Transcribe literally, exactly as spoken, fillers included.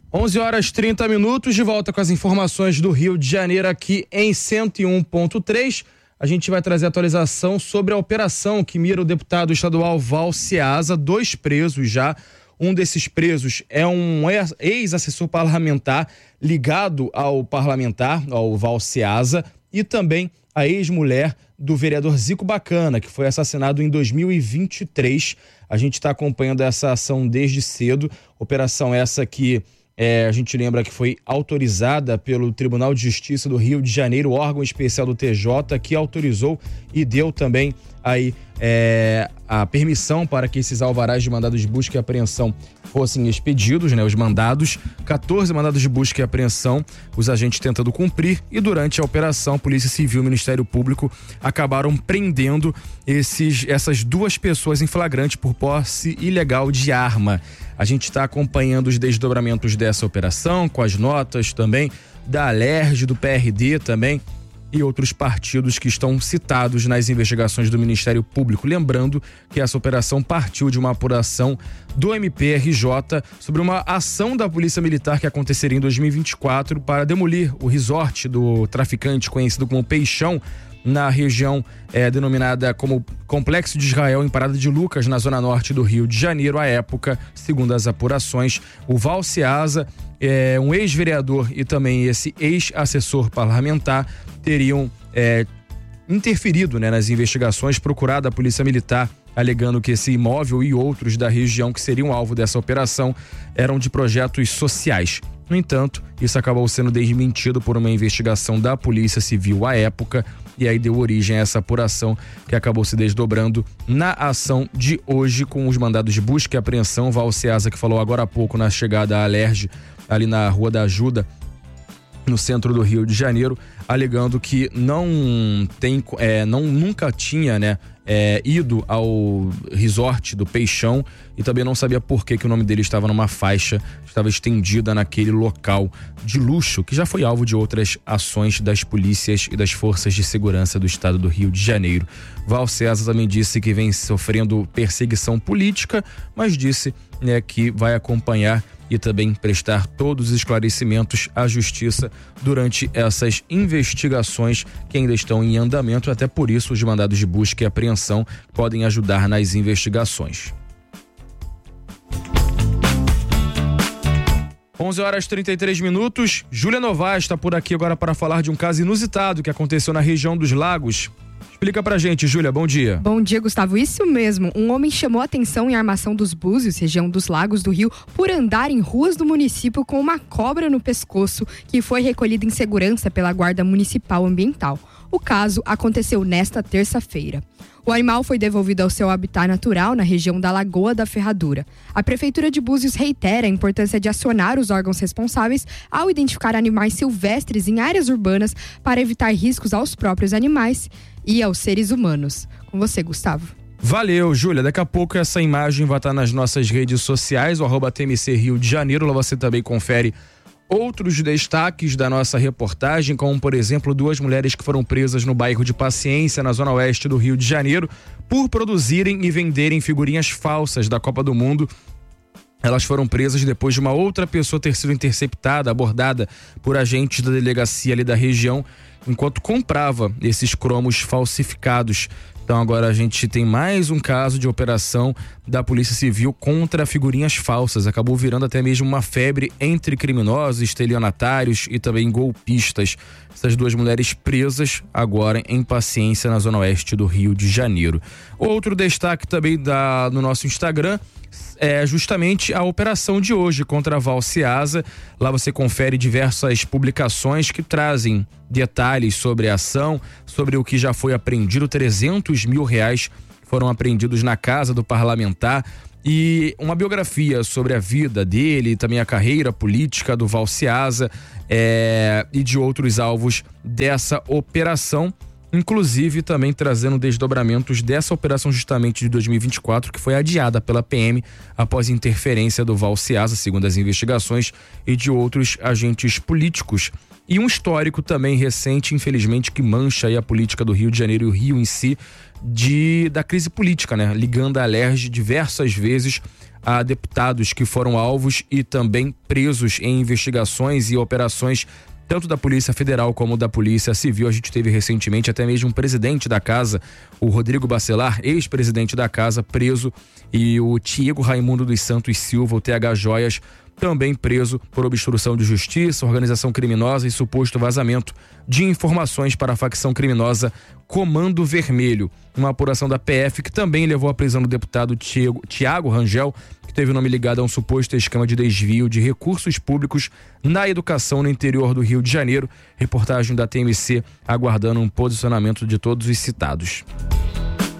onze horas e trinta minutos, de volta com as informações do Rio de Janeiro aqui em cento e um ponto três. A gente vai trazer atualização sobre a operação que mira o deputado estadual Val Ceasa, dois presos já. Um desses presos é um ex-assessor parlamentar ligado ao parlamentar, ao Val Ceasa, e também a ex-mulher do vereador Zico Bacana, que foi assassinado em dois mil e vinte e três. A gente está acompanhando essa ação desde cedo. Operação essa que É, a gente lembra que foi autorizada pelo Tribunal de Justiça do Rio de Janeiro, órgão especial do T J, que autorizou e deu também aí é, a permissão para que esses alvarás de mandados de busca e apreensão fossem expedidos, né? Os mandados, quatorze mandados de busca e apreensão, os agentes tentando cumprir, e durante a operação, a Polícia Civil e o Ministério Público acabaram prendendo esses, essas duas pessoas em flagrante por posse ilegal de arma. A gente está acompanhando os desdobramentos dessa operação, com as notas também da Alerj, do P R D também, e outros partidos que estão citados nas investigações do Ministério Público. Lembrando que essa operação partiu de uma apuração do M P R J sobre uma ação da Polícia Militar que aconteceria em dois mil e vinte e quatro para demolir o resort do traficante conhecido como Peixão, na região é, denominada como Complexo de Israel, em Parada de Lucas, na zona norte do Rio de Janeiro. À época, segundo as apurações, o Val Ceasa, é, um ex-vereador e também esse ex-assessor parlamentar teriam é, interferido, né, nas investigações, procurado a Polícia Militar, alegando que esse imóvel e outros da região que seriam alvo dessa operação eram de projetos sociais. No entanto, isso acabou sendo desmentido por uma investigação da Polícia Civil à época, e aí deu origem a essa apuração que acabou se desdobrando na ação de hoje com os mandados de busca e apreensão. Val Ceasa, que falou agora há pouco na chegada à Alerj, ali na Rua da Ajuda, no centro do Rio de Janeiro, alegando que não tem, é, não nunca tinha, né, é, ido ao resort do Peixão e também não sabia por que, que o nome dele estava numa faixa, estava estendida naquele local de luxo, que já foi alvo de outras ações das polícias e das forças de segurança do estado do Rio de Janeiro. Val Ceasa também disse que vem sofrendo perseguição política, mas disse, né, que vai acompanhar e também prestar todos os esclarecimentos à justiça durante essas investigações que ainda estão em andamento. Até por isso, os mandados de busca e apreensão podem ajudar nas investigações. onze horas e trinta e três minutos. Júlia Novaes está por aqui agora para falar de um caso inusitado que aconteceu na região dos Lagos. Explica pra gente, Júlia, bom dia. Bom dia, Gustavo. Isso mesmo, um homem chamou a atenção em Armação dos Búzios, região dos Lagos do Rio, por andar em ruas do município com uma cobra no pescoço, que foi recolhida em segurança pela Guarda Municipal Ambiental. O caso aconteceu nesta terça-feira. O animal foi devolvido ao seu habitat natural na região da Lagoa da Ferradura. A Prefeitura de Búzios reitera a importância de acionar os órgãos responsáveis ao identificar animais silvestres em áreas urbanas para evitar riscos aos próprios animais e aos seres humanos. Com você, Gustavo. Valeu, Júlia. Daqui a pouco essa imagem vai estar nas nossas redes sociais, o arroba T M C Rio de Janeiro. Lá você também confere outros destaques da nossa reportagem, como, por exemplo, duas mulheres que foram presas no bairro de Paciência, na zona oeste do Rio de Janeiro, por produzirem e venderem figurinhas falsas da Copa do Mundo. Elas foram presas depois de uma outra pessoa ter sido interceptada, abordada por agentes da delegacia ali da região, enquanto comprava esses cromos falsificados. Então agora a gente tem mais um caso de operação da Polícia Civil contra figurinhas falsas. Acabou virando até mesmo uma febre entre criminosos, estelionatários e também golpistas. Essas duas mulheres presas agora em Paciência, na zona oeste do Rio de Janeiro. Outro destaque também da, no nosso Instagram é justamente a operação de hoje contra a Val Ceasa. Lá você confere diversas publicações que trazem detalhes sobre a ação, sobre o que já foi apreendido. trezentos mil reais foram apreendidos na casa do parlamentar e uma biografia sobre a vida dele e também a carreira política do Val Ceasa é, e de outros alvos dessa operação. Inclusive também trazendo desdobramentos dessa operação justamente de dois mil e vinte e quatro, que foi adiada pela P M após interferência do Val Ceasa, segundo as investigações, e de outros agentes políticos. E um histórico também recente, infelizmente, que mancha aí a política do Rio de Janeiro e o Rio em si, de, da crise política, né? Ligando a Alerj diversas vezes a deputados que foram alvos e também presos em investigações e operações tanto da Polícia Federal como da Polícia Civil. A gente teve recentemente até mesmo um presidente da casa, o Rodrigo Bacelar, ex-presidente da casa, preso, e o Tiago Raimundo dos Santos Silva, o T H Joias, também preso por obstrução de justiça, organização criminosa e suposto vazamento de informações para a facção criminosa Comando Vermelho. Uma apuração da P F que também levou à prisão do deputado Tiago Rangel, que teve o nome ligado a um suposto esquema de desvio de recursos públicos na educação no interior do Rio de Janeiro. Reportagem da T M C aguardando um posicionamento de todos os citados.